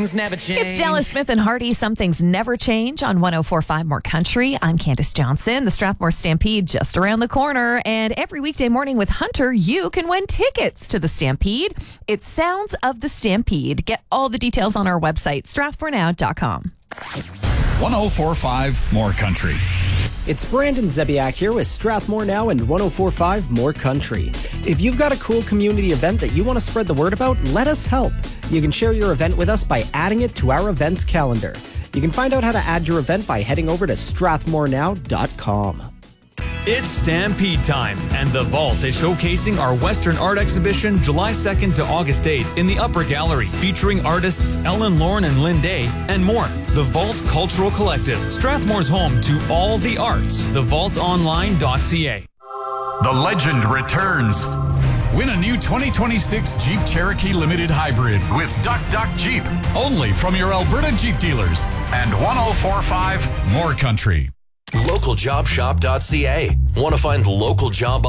things never change. It's Dallas Smith and Hardy. Some things never change on 104.5 More Country. I'm Candace Johnson. The Strathmore Stampede just around the corner. And every weekday morning with Hunter, you can win tickets to the Stampede. It's Sounds of the Stampede. Get all the details on our website, strathmorenow.com. 104.5 More Country. It's Brandon Zebiak here with Strathmore Now and 104.5 More Country. If you've got a cool community event that you want to spread the word about, let us help. You can share your event with us by adding it to our events calendar. You can find out how to add your event by heading over to strathmorenow.com. It's Stampede time, and The Vault is showcasing our Western art exhibition July 2nd to August 8th in the Upper Gallery, featuring artists Ellen Lorne and Lynn Day, and more. The Vault Cultural Collective, Strathmore's home to all the arts. TheVaultOnline.ca. The legend returns. Win a new 2026 Jeep Cherokee Limited Hybrid with Duck Duck Jeep. Only from your Alberta Jeep dealers. And 104.5 More Country. LocalJobShop.ca. Want to find local job